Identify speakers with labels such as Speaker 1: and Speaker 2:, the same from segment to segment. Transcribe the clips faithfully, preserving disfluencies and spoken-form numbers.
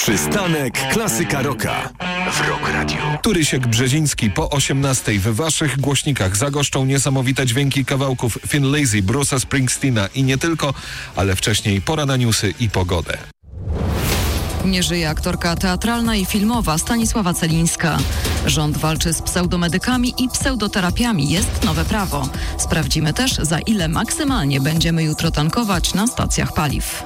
Speaker 1: Przystanek Klasyka Rocka w Rock Radio.
Speaker 2: Turysiek Brzeziński po osiemnastej w waszych głośnikach zagoszczą niesamowite dźwięki kawałków Thin Lizzy, Bruce'a Springsteena i nie tylko, ale wcześniej pora na newsy i pogodę.
Speaker 3: Nie żyje aktorka teatralna i filmowa Stanisława Celińska. Rząd walczy z pseudomedykami i pseudoterapiami. Jest nowe prawo. Sprawdzimy też, za ile maksymalnie będziemy jutro tankować na stacjach paliw.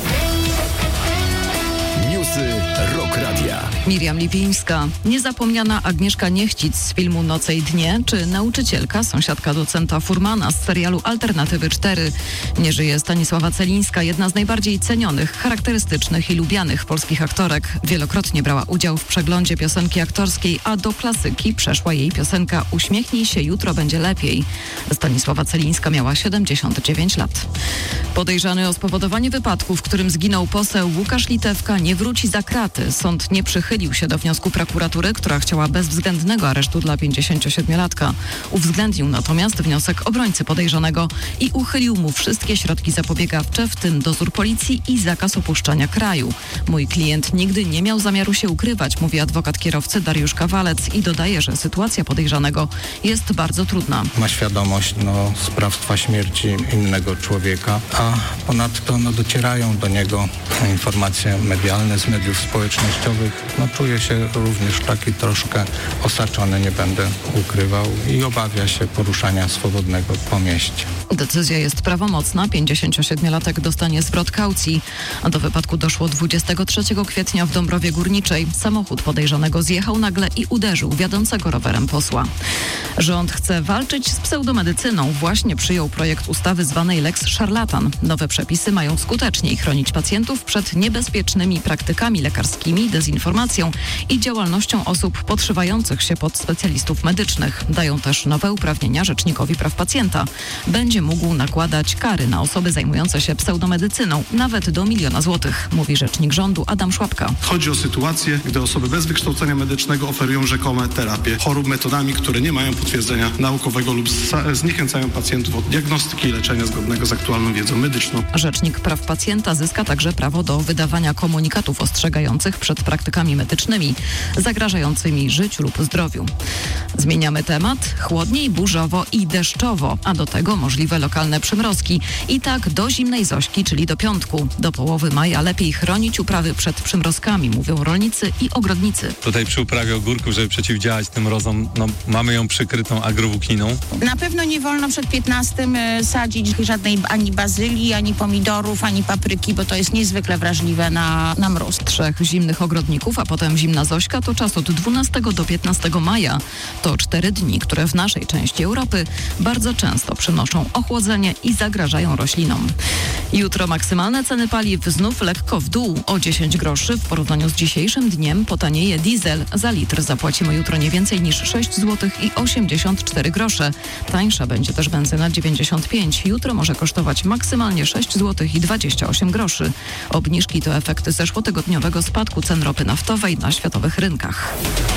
Speaker 1: Newsy Rock Radia.
Speaker 3: Miriam Lipińska, niezapomniana Agnieszka Niechcic z filmu Noce i dnie, czy nauczycielka, sąsiadka docenta Furmana z serialu Alternatywy cztery. Nie żyje Stanisława Celińska, jedna z najbardziej cenionych, charakterystycznych i lubianych polskich aktorek. Wielokrotnie brała udział w przeglądzie piosenki aktorskiej, a do klasyki przeszła jej piosenka Uśmiechnij się, jutro będzie lepiej. Stanisława Celińska miała siedemdziesiąt dziewięć lat. Podejrzany o spowodowanie wypadku, w którym zginął poseł Łukasz Litewka, nie wróci za kraty. Sąd nie przychylił się do wniosku prokuratury, która chciała bezwzględnego aresztu dla pięćdziesięciosiedmiolatka. Uwzględnił natomiast wniosek obrońcy podejrzanego i uchylił mu wszystkie środki zapobiegawcze, w tym dozór policji i zakaz opuszczania kraju. Mój klient nigdy nie miał zamiaru się ukrywać, mówi adwokat kierowcy Dariusz Kawalec i dodaje, że sytuacja podejrzanego jest bardzo trudna.
Speaker 4: Ma świadomość no, sprawstwa śmierci innego człowieka, a ponadto no, docierają do niego informacje medialne z mediów społecznościowych. No, czuję się również taki troszkę osaczony, nie będę ukrywał, i obawia się poruszania swobodnego po mieście.
Speaker 3: Decyzja jest prawomocna. pięćdziesięciosiedmiolatek dostanie zwrot kaucji. A do wypadku doszło dwudziestego trzeciego kwietnia w Dąbrowie Górniczej. Samochód podejrzanego zjechał nagle i uderzył wiodącego rowerem posła. Rząd chce walczyć z pseudomedycyną. Właśnie przyjął projekt ustawy zwanej Lex Szarlatan. Nowe przepisy mają skuteczniej chronić pacjentów przed niebezpiecznymi praktykami lekarskimi, dezinformacją i działalnością osób podszywających się pod specjalistów medycznych. Dają też nowe uprawnienia Rzecznikowi Praw Pacjenta. Będzie mógł nakładać kary na osoby zajmujące się pseudomedycyną, nawet do miliona złotych, mówi rzecznik rządu Adam Szłapka.
Speaker 5: Chodzi o sytuację, gdy osoby bez wykształcenia medycznego oferują rzekome terapie chorób metodami, które nie mają potwierdzenia naukowego lub zniechęcają pacjentów od diagnostyki i leczenia zgodnego z aktualną wiedzą medyczną.
Speaker 3: Rzecznik Praw Pacjenta zyska także prawo do wydawania komunikatów ostrzegających przed praktykami medycznymi zagrażającymi życiu lub zdrowiu. Zmieniamy temat. Chłodniej, burzowo i deszczowo, a do tego możliwe lokalne przymrozki. I tak do zimnej Zośki, czyli do piątku. Do połowy maja lepiej chronić uprawy przed przymrozkami, mówią rolnicy i ogrodnicy.
Speaker 6: Tutaj przy uprawie ogórków, żeby przeciwdziałać tym mrozom, no, mamy ją przykrytą agrowłókniną.
Speaker 7: Na pewno nie wolno przed piętnastym sadzić żadnej ani bazylii, ani pomidorów, ani papryki, bo to jest niezwykle wrażliwe na, na mróz.
Speaker 3: Trzech zimnych ogrodników, a potem zimna Zośka to czas od dwunastego do piętnastego maja. To cztery dni, które w naszej części Europy bardzo często przynoszą ochłodzenie i zagrażają roślinom. Jutro maksymalne ceny paliw znów lekko w dół o dziesięć groszy. W porównaniu z dzisiejszym dniem potanieje diesel. Za litr zapłacimy jutro nie więcej niż sześć złotych i osiemdziesiąt cztery grosze. Tańsza będzie też benzyna dziewięćdziesiąt pięć. Jutro może kosztować maksymalnie sześć złotych i dwadzieścia osiem groszy. Obniżki to efekty zeszłotygodniowego spadku cen ropy naftowej na światowych rynkach.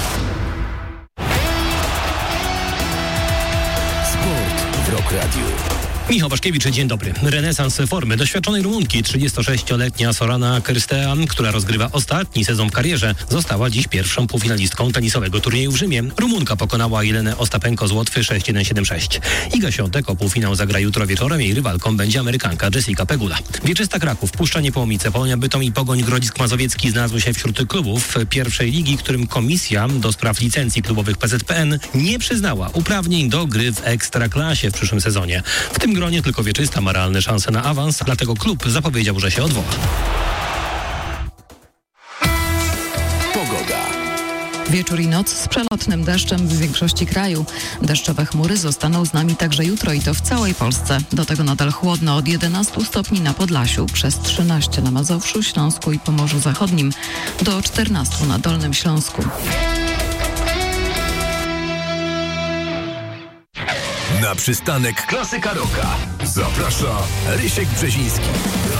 Speaker 1: Sport w Rock Radio.
Speaker 8: Michał Waszkiewicz, dzień dobry. Renesans formy doświadczonej Rumunki, trzydziestosześcioletnia Sorana Cârstea, która rozgrywa ostatni sezon w karierze, została dziś pierwszą półfinalistką tenisowego turnieju w Rzymie. Rumunka pokonała Jelenę Ostapenko z Łotwy sześć jeden siedem sześć. Iga Świątek o półfinał zagra jutro wieczorem. Jej rywalką będzie Amerykanka Jessica Pegula. Wieczysta Kraków, Puszcza Niepołomice, Polonia Bytom i Pogoń Grodzisk Mazowiecki znalazły się wśród klubów pierwszej ligi, którym Komisja do Spraw Licencji Klubowych P Z P N nie przyznała uprawnień do gry w Ekstraklasie w przyszłym sezonie. W tym gronie tylko Wieczysta ma realne szanse na awans, dlatego klub zapowiedział, że się odwoła.
Speaker 1: Pogoda.
Speaker 3: Wieczór i noc z przelotnym deszczem w większości kraju. Deszczowe chmury zostaną z nami także jutro i to w całej Polsce. Do tego nadal chłodno od jedenastu stopni na Podlasiu, przez trzynaście na Mazowszu, Śląsku i Pomorzu Zachodnim, do czternastu na Dolnym Śląsku.
Speaker 1: Na przystanek Klasyka Rocka zaprasza Rysiek Brzeziński.